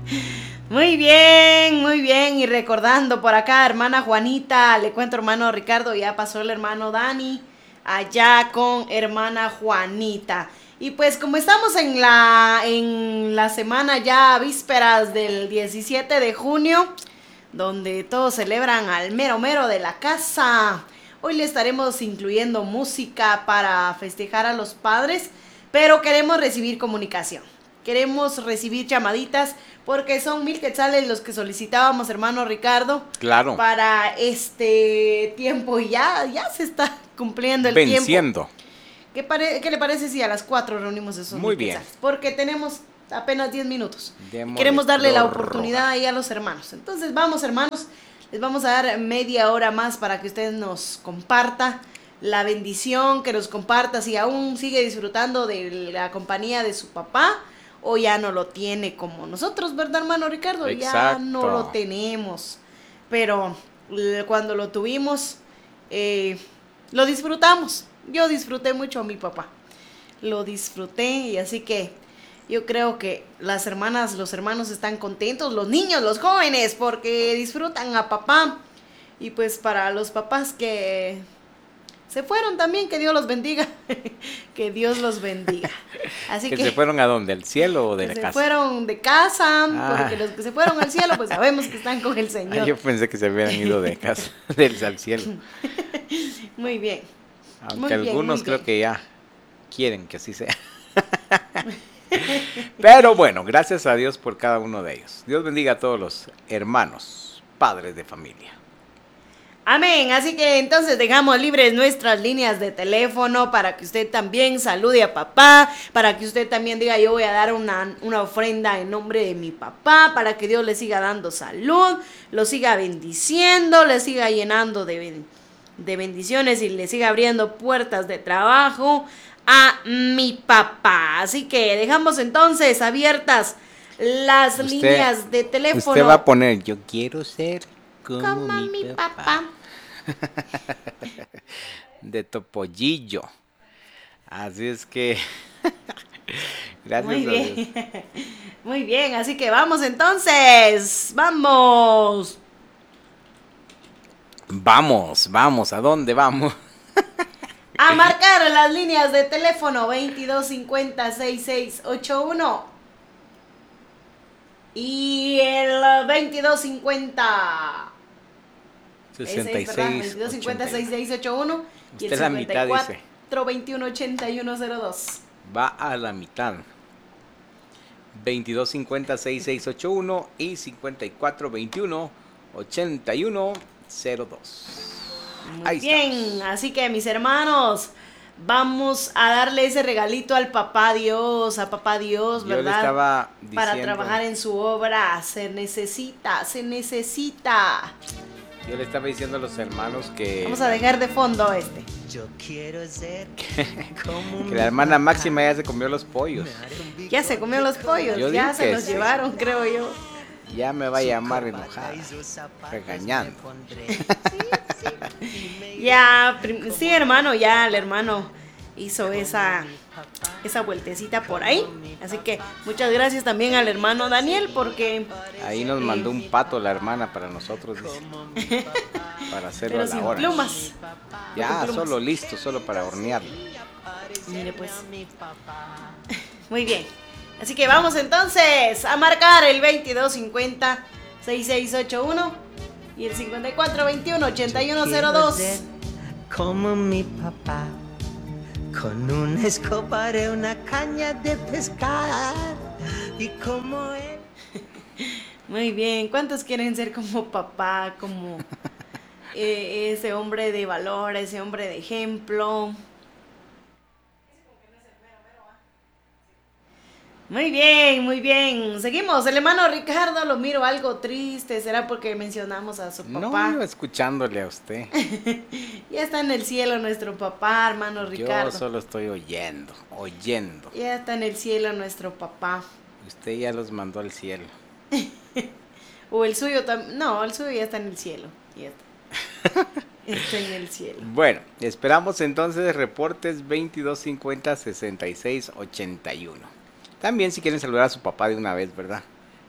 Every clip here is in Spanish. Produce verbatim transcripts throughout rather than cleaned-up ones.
Muy bien, muy bien. Y recordando por acá, hermana Juanita, le cuento hermano Ricardo, ya pasó el hermano Dani, allá con hermana Juanita. Y pues como estamos en la, en la semana ya vísperas del diecisiete de junio, donde todos celebran al mero mero de la casa, hoy le estaremos incluyendo música para festejar a los padres, pero queremos recibir comunicación. Queremos recibir llamaditas porque son mil quetzales los que solicitábamos, hermano Ricardo. Claro. Para este tiempo y ya, ya se está cumpliendo el Venciendo. tiempo. ¿Qué, pare- ¿Qué le parece si a las cuatro reunimos esos Muy mil bien. quetzales? Porque tenemos apenas diez minutos. Démosle Y queremos darle la prórroga. oportunidad ahí a los hermanos. Entonces vamos, hermanos, les vamos a dar media hora más para que usted nos comparta la bendición, que nos comparta si aún sigue disfrutando de la compañía de su papá o ya no lo tiene como nosotros, ¿verdad, hermano Ricardo? Ya Exacto. no lo tenemos. Pero eh, cuando lo tuvimos, eh, lo disfrutamos. Yo disfruté mucho a mi papá. Lo disfruté y así que yo creo que las hermanas, los hermanos están contentos, los niños, los jóvenes, porque disfrutan a papá. Y pues para los papás que se fueron también, que Dios los bendiga. Que Dios los bendiga. Así ¿Que que se fueron a dónde? ¿Al cielo o de que la se casa? fueron de casa, Ah. porque los que se fueron al cielo, pues sabemos que están con el Ah, Señor. yo pensé que se hubieran ido de casa, del al cielo. Muy bien. Aunque Muy bien, algunos muy creo bien. que ya quieren que así sea. Pero bueno, gracias a Dios por cada uno de ellos. Dios bendiga a todos los hermanos, padres de familia. Amén. Así que entonces dejamos libres nuestras líneas de teléfono para que usted también salude a papá, para que usted también diga yo voy a dar una, una ofrenda en nombre de mi papá, para que Dios le siga dando salud, lo siga bendiciendo, le siga llenando de, ben- de bendiciones y le siga abriendo puertas de trabajo a mi papá. Así que dejamos entonces abiertas las Usted- líneas de teléfono. Usted va a poner, yo quiero ser como, como mi, mi papá. papá. De Topollillo. Así es que gracias Muy a Dios. bien. Muy bien, así que vamos entonces. Vamos. Vamos, vamos, ¿a dónde vamos? A marcar las líneas de teléfono veintidós cincuenta sesenta y seis ochenta y uno y el veintidós cincuenta sesenta y ese es, ¿verdad? seis. veintidós cincuenta ochenta y sesenta y seis ochenta y uno y el Usted la mitad dice. cincuenta y cuatro veintiuno ochenta y uno cero dos. Va a la mitad. veintidós cincuenta sesenta y seis ochenta y uno y cincuenta y cuatro veintiuno ochenta y uno cero dos. Muy Ahí bien, estamos. así que mis hermanos, vamos a darle ese regalito al papá Dios, a papá Dios, Yo le ¿verdad? estaba diciendo, Para trabajar en su obra se necesita, se necesita. yo le estaba diciendo a los hermanos que, Vamos a dejar de fondo este. Yo quiero ser como que la hermana Máxima ya se comió los pollos. Ya se comió los pollos, Yo ya digo se que los sí. llevaron, creo yo. Ya me va a llamar enojada, regañando. Ya, prim- sí, hermano, ya el hermano hizo esa, esa vueltecita por ahí. Así que muchas gracias también al hermano Daniel porque... Ahí nos mandó un pato la hermana para nosotros, dice. Para hacerlo Pero a la sin hora. plumas. Ya, Con plumas. solo listo, solo para hornearlo. Mire pues. Muy bien. Así que vamos entonces a marcar el veintidós cincuenta sesenta y seis ochenta y uno y el cincuenta y cuatro veintiuno ochenta y uno cero dos. como mi papá, con una escoba haré una caña de pescar y como él. Muy bien. ¿Cuántos quieren ser como papá, como eh, ese hombre de valor, ese hombre de ejemplo? Muy bien, muy bien. Seguimos. El hermano Ricardo lo miro algo triste. ¿Será porque mencionamos a su papá? No, escuchándole a usted. Ya está en el cielo nuestro papá, hermano Ricardo. Yo solo estoy oyendo, oyendo. Ya está en el cielo nuestro papá. Usted ya los mandó al cielo. O el suyo también. No, el suyo ya está en el cielo. Ya está. Está en el cielo. Bueno, esperamos entonces reportes veintidós cincuenta sesenta y seis ochenta y uno. También si quieren saludar a su papá de una vez, ¿verdad?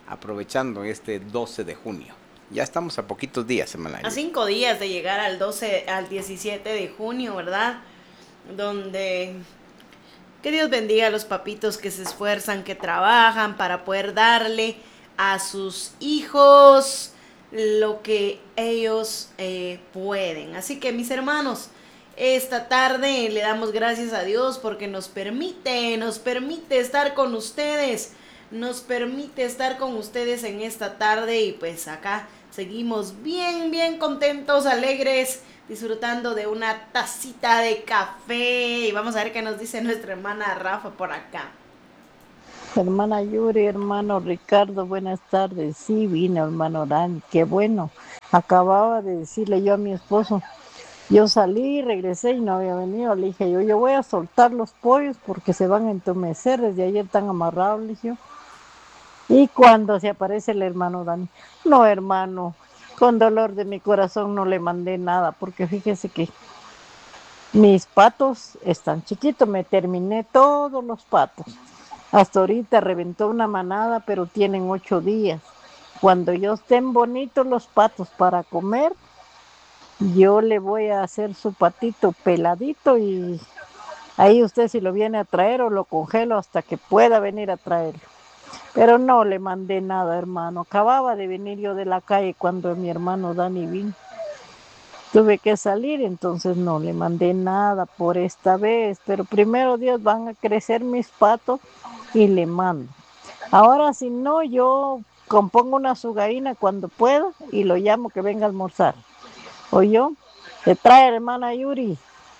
aprovechando este doce de junio. Ya estamos a poquitos días, hermana. A cinco días de llegar al doce, al diecisiete de junio, ¿verdad? Donde que Dios bendiga a los papitos que se esfuerzan, que trabajan para poder darle a sus hijos lo que ellos eh, pueden. Así que, mis hermanos, esta tarde le damos gracias a Dios porque nos permite, nos permite estar con ustedes, nos permite estar con ustedes en esta tarde y pues acá seguimos bien, bien contentos, alegres, disfrutando de una tacita de café. Y vamos a ver qué nos dice nuestra hermana Rafa por acá. Hermana Yuri, hermano Ricardo, buenas tardes. Sí, vino hermano Dan, qué bueno. Acababa de decirle yo a mi esposo, yo salí, regresé y no había venido. Le dije yo, yo voy a soltar los pollos porque se van a entumecer, desde ayer están amarrados, le dije yo. Y cuando se aparece el hermano Dani, no hermano, con dolor de mi corazón no le mandé nada, porque fíjese que mis patos están chiquitos, me terminé todos los patos. Hasta ahorita reventó una manada, pero tienen ocho días. Cuando yo estén bonitos los patos para comer, yo le voy a hacer su patito peladito y ahí usted si lo viene a traer o lo congelo hasta que pueda venir a traerlo. Pero no le mandé nada, hermano. Acababa de venir yo de la calle cuando mi hermano Dani vino. Tuve que salir, entonces no le mandé nada por esta vez. Pero primero Dios, van a crecer mis patos y le mando. Ahora si no, yo compongo una sugaína cuando pueda y lo llamo que venga a almorzar. ¿O yo? ¿Te trae, hermana Yuri?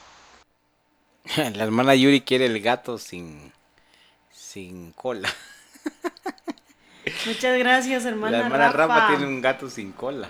La hermana Yuri quiere el gato sin, sin cola. Muchas gracias, hermana La hermana Rafa. Rafa tiene un gato sin cola.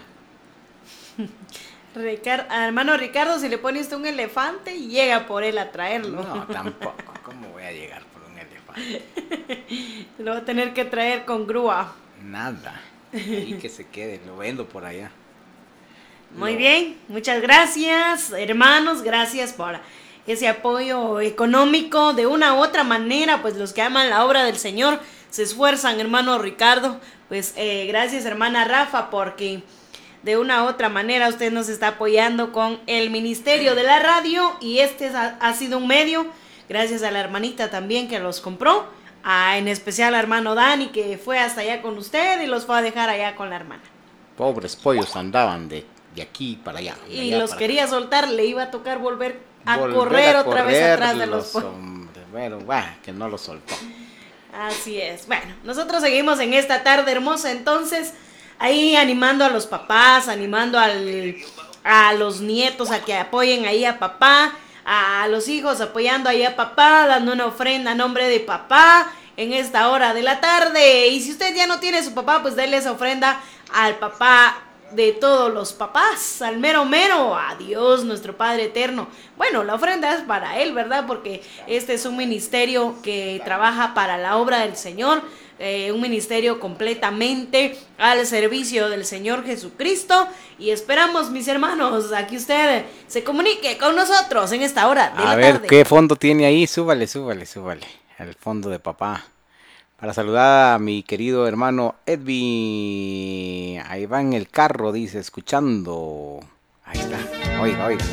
Ricar- hermano Ricardo, si le pone usted un elefante, llega por él a traerlo. No, tampoco. ¿Cómo voy a llegar por un elefante? Lo va a tener que traer con grúa. Nada. Ahí que se quede, lo vendo por allá. Muy No. bien, muchas gracias, hermanos, gracias por ese apoyo económico. De una u otra manera, pues los que aman la obra del Señor se esfuerzan, hermano Ricardo. Pues eh, gracias, hermana Rafa, porque de una u otra manera usted nos está apoyando con el ministerio de la radio y este ha, ha sido un medio, gracias a la hermanita también que los compró, a, en especial al hermano Dani que fue hasta allá con usted y los fue a dejar allá con la hermana. Pobres pollos andaban de, de aquí para allá. de Y allá los para quería soltar, le iba a tocar volver a Volver correr a otra vez correr atrás de los pollos. hombres. Bueno, bah, que no lo soltó. Así es. Bueno, nosotros seguimos en esta tarde hermosa, entonces, ahí animando a los papás, animando al, a los nietos a que apoyen ahí a papá, a los hijos apoyando ahí a papá, dando una ofrenda a nombre de papá en esta hora de la tarde. Y si usted ya no tiene su papá, pues déle esa ofrenda al papá de todos los papás, al mero mero, a Dios nuestro Padre eterno. Bueno, la ofrenda es para él, ¿verdad? Porque este es un ministerio que trabaja para la obra del Señor, eh, un ministerio completamente al servicio del Señor Jesucristo, y esperamos, mis hermanos, a que usted se comunique con nosotros en esta hora de A la ver, tarde. ¿qué fondo tiene ahí? Súbale, súbale, súbale. El fondo de papá. Para saludar a mi querido hermano Edwin. Ahí va en el carro, dice, escuchando. Ahí está. Oiga, oiga.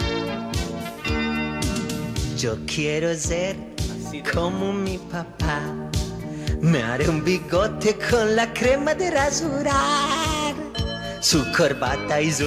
Yo quiero ser Así de- como mi papá. Me haré un bigote con la crema de rasurar. Su corbata y su